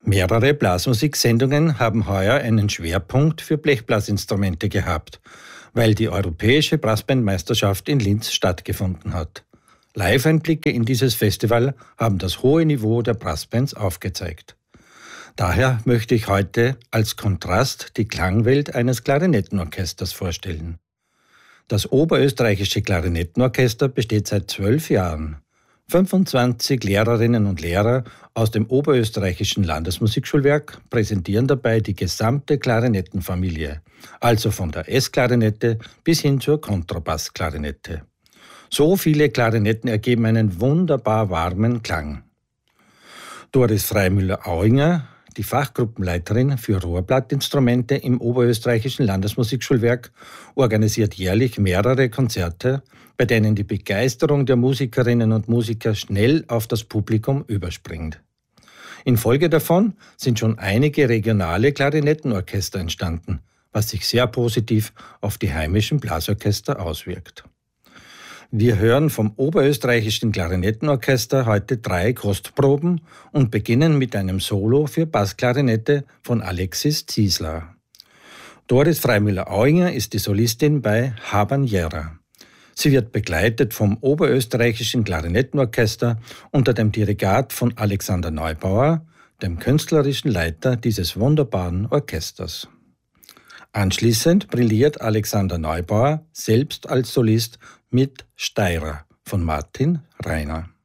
Mehrere Blasmusiksendungen haben heuer einen Schwerpunkt für Blechblasinstrumente gehabt, weil die Europäische Brassbandmeisterschaft in Linz stattgefunden hat. Live-Einblicke in dieses Festival haben das hohe Niveau der Brassbands aufgezeigt. Daher möchte ich heute als Kontrast die Klangwelt eines Klarinettenorchesters vorstellen. Das Oberösterreichische Klarinettenorchester besteht seit 12 Jahren. 25 Lehrerinnen und Lehrer aus dem Oberösterreichischen Landesmusikschulwerk präsentieren dabei die gesamte Klarinettenfamilie, also von der S-Klarinette bis hin zur Kontrabassklarinette. So viele Klarinetten ergeben einen wunderbar warmen Klang. Doris Freimüller-Auinger, die Fachgruppenleiterin für Rohrblattinstrumente im Oberösterreichischen Landesmusikschulwerk, organisiert jährlich mehrere Konzerte, bei denen die Begeisterung der Musikerinnen und Musiker schnell auf das Publikum überspringt. Infolge davon sind schon einige regionale Klarinettenorchester entstanden, was sich sehr positiv auf die heimischen Blasorchester auswirkt. Wir hören vom Oberösterreichischen Klarinettenorchester heute 3 Kostproben und beginnen mit einem Solo für Bassklarinette von Alexis Ziesler. Doris Freimüller-Auinger ist die Solistin bei Habanera. Sie wird begleitet vom Oberösterreichischen Klarinettenorchester unter dem Dirigat von Alexander Neubauer, dem künstlerischen Leiter dieses wunderbaren Orchesters. Anschließend brilliert Alexander Neubauer selbst als Solist mit Steirer von Martin Reiner.